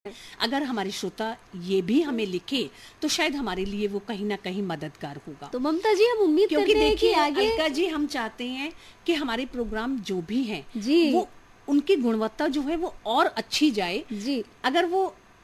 अगर हमारे श्रोता ये भी हमें लिखे तो शायद हमारे लिए वो कहीं ना कहीं मददगार होगा। तो ममता जी हम उम्मीद क्योंकि करते हैं कि देखिए आगे अलका जी, हम चाहते हैं कि हमारे प्रोग्राम जो भी हैं जी वो उनकी गुणवत्ता जो है वो और अच्छी जाए। जी अगर वो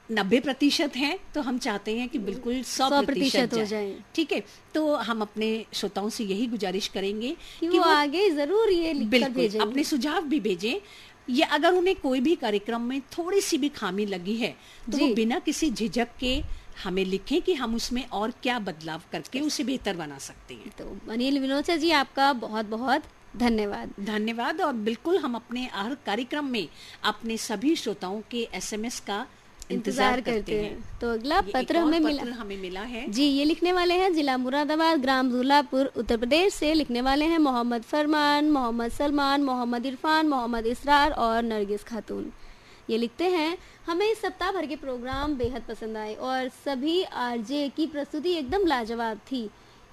90% हैं तो हम चाहते हैं कि बिल्कुल 100% हो जाए। जाए। ठीक है, तो हम अपने श्रोताओं से यही गुजारिश करेंगे कि वो आगे जरूर ये लिखकर बिल्कुल भेजेंगे। अपने सुझाव भी भेजें, या अगर उन्हें कोई भी कार्यक्रम में थोड़ी सी भी खामी लगी है तो वो जी। बिना किसी झिझक के हमें लिखें कि हम उसमें और क्या बदलाव करके उसे बेहतर बना सकते हैं। तो अनिल विनोचा जी आपका बहुत बहुत धन्यवाद। धन्यवाद। और बिल्कुल हम अपने हर कार्यक्रम में अपने सभी श्रोताओं के SMS का इंतजार करते हैं। तो अगला ये पत्र एक और हमें हमें मिला है जी, ये लिखने वाले हैं जिला मुरादाबाद, ग्राम दूल्हापुर, उत्तर प्रदेश से। लिखने वाले हैं मोहम्मद फरमान, मोहम्मद सलमान, मोहम्मद इरफान, मोहम्मद इसरार और नरगिस खातून। ये लिखते हैं, हमें इस सप्ताह भर के प्रोग्राम बेहद पसंद आए और सभी आरजे की प्रस्तुति एकदम लाजवाब थी।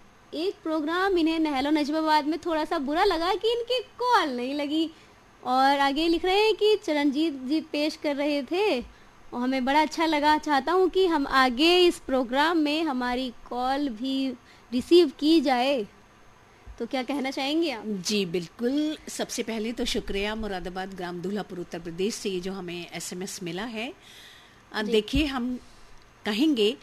एक प्रोग्राम इन्हें नहलो नजबाबाद में थोड़ा सा बुरा लगा कि इनकी कॉल नहीं लगी। और आगे लिख रहे हैं कि चरणजीत जी पेश कर रहे थे और हमें बड़ा अच्छा लगा। चाहता हूँ कि हम आगे इस प्रोग्राम में हमारी कॉल भी रिसीव की जाए। तो क्या कहना चाहेंगे आप? जी बिल्कुल। सबसे पहले तो शुक्रिया मुरादाबाद ग्राम दूल्हापुर उत्तर प्रदेश से ये जो हमें SMS मिला है। देखिए, हम कहेंगे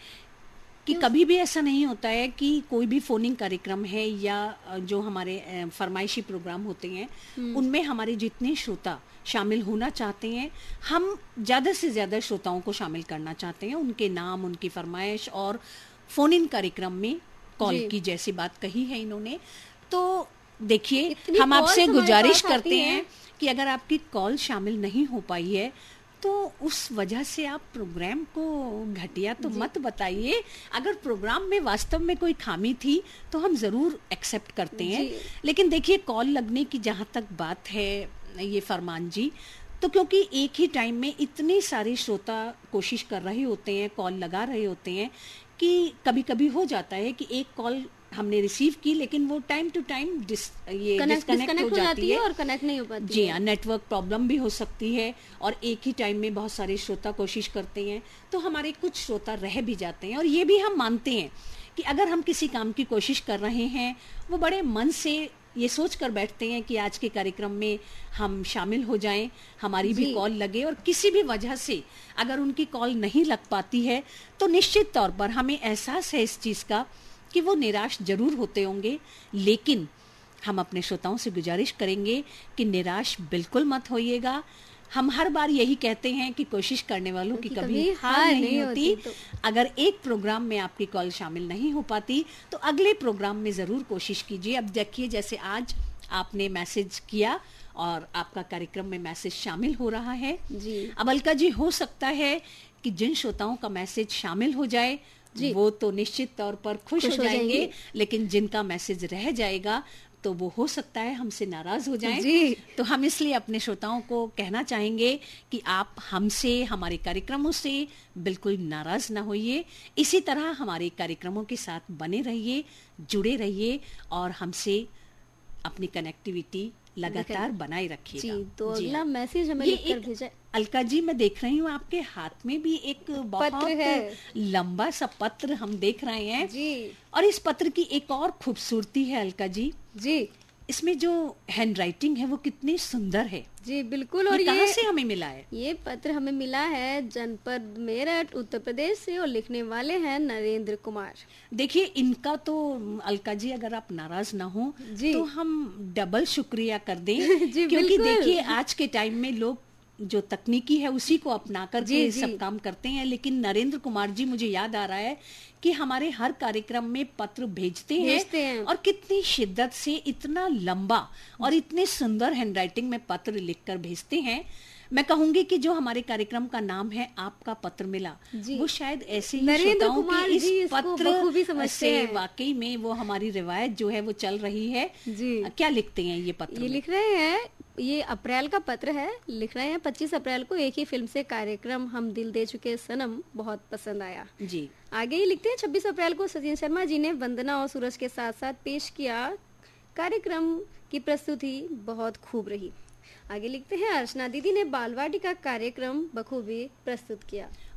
कि कभी भी ऐसा नहीं होता है कि कोई भी फोनिंग कार्यक्रम है या जो हमारे फरमाइशी प्रोग्राम होते हैं उनमें हमारे जितने श्रोता शामिल होना चाहते हैं, हम ज़्यादा से ज़्यादा श्रोताओं को शामिल करना चाहते हैं। उनके नाम, उनकी फरमाइश और फोन इन कार्यक्रम में कॉल की जैसी बात कही है इन्होंने। तो देखिए, हम आपसे गुजारिश करते हैं कि अगर आपकी कॉल शामिल नहीं हो पाई है तो उस वजह से आप प्रोग्राम को घटिया तो मत बताइए। अगर प्रोग्राम में वास्तव में कोई खामी थी तो हम ज़रूर एक्सेप्ट करते हैं। लेकिन देखिए, कॉल लगने की जहाँ तक बात है ये फरमान जी, तो क्योंकि एक ही टाइम में इतने सारे श्रोता कोशिश कर रहे होते हैं, कॉल लगा रहे होते हैं, कि कभी कभी हो जाता है कि एक कॉल हमने रिसीव की लेकिन वो टाइम टू टाइम डिस्कनेक्ट हो जाती है और कनेक्ट नहीं हो पाती। जी हाँ, नेटवर्क प्रॉब्लम भी हो सकती है और एक ही टाइम में बहुत सारे श्रोता कोशिश करते हैं तो हमारे कुछ श्रोता रह भी जाते हैं। और ये भी हम मानते हैं कि अगर हम किसी काम की कोशिश कर रहे हैं, वो बड़े मन से ये सोच कर बैठते हैं कि आज के कार्यक्रम में हम शामिल हो जाएं, हमारी भी कॉल लगे, और किसी भी वजह से अगर उनकी कॉल नहीं लग पाती है तो निश्चित तौर पर हमें एहसास है इस चीज़ का कि वो निराश जरूर होते होंगे। लेकिन हम अपने श्रोताओं से गुजारिश करेंगे कि निराश बिल्कुल मत होइएगा। हम हर बार यही कहते हैं कि कोशिश करने वालों की कभी हार नहीं होती। तो अगर एक प्रोग्राम में आपकी कॉल शामिल नहीं हो पाती तो अगले प्रोग्राम में ज़रूर कोशिश कीजिए। अब देखिए, जैसे आज आपने मैसेज किया और आपका कार्यक्रम में मैसेज शामिल हो रहा है जी। अब अलका जी, हो सकता है कि जिन श्रोताओं का मैसेज शामिल हो जाए वो तो निश्चित तौर पर खुश हो जाएंगे, लेकिन जिनका मैसेज रह जाएगा तो वो हो सकता है हमसे नाराज हो जाएं। तो हम इसलिए अपने श्रोताओं को कहना चाहेंगे कि आप हमसे, हमारे कार्यक्रमों से बिल्कुल नाराज ना होइए। इसी तरह हमारे कार्यक्रमों के साथ बने रहिए, जुड़े रहिए और हमसे अपनी कनेक्टिविटी लगातार बनाए रखिएगा। जी, तो अगला मैसेज हमें लिखकर भेजा। अलका जी, मैं देख रही हूँ आपके हाथ में भी एक बहुत लंबा सा पत्र हम देख रहे हैं जी। और इस पत्र की एक और खूबसूरती है अलका जी, इसमें जो हैंडराइटिंग है वो कितनी सुंदर है। जी बिल्कुल। और कहाँ से हमें मिला है? ये पत्र हमें मिला है जनपद मेरठ उत्तर प्रदेश से और लिखने वाले हैं नरेंद्र कुमार। देखिए, इनका तो अलका जी अगर आप नाराज ना हो तो हम डबल शुक्रिया कर दें क्योंकि देखिए, आज के टाइम में लोग जो तकनीकी है उसी को अपना करके सब काम करते हैं। लेकिन नरेंद्र कुमार जी, मुझे याद आ रहा है कि हमारे हर कार्यक्रम में पत्र भेजते हैं और कितनी शिद्दत से इतना लंबा और इतने सुंदर हैंडराइटिंग में पत्र लिखकर भेजते हैं। मैं कहूंगी कि जो हमारे कार्यक्रम का नाम है आपका पत्र मिला, वो शायद ऐसे ही श्रोताओं के इस पत्र से वाकई में वो हमारी रिवायत जो है वो चल रही है। क्या लिखते हैं ये पत्र? ये लिख रहे हैं, ये अप्रैल का पत्र है, लिख रहे हैं 25 अप्रैल को एक ही फिल्म से कार्यक्रम हम दिल दे चुके सनम बहुत पसंद आया। जी। आगे ही लिखते हैं 26 अप्रैल को सचिन शर्मा जी ने वंदना और सूरज के साथ साथ पेश किया, कार्यक्रम की प्रस्तुति बहुत खूब रही। आगे लिखते हैं अर्चना दीदी ने बालवाटिका कार्यक्रम बखूबी प्रस्तुत किया।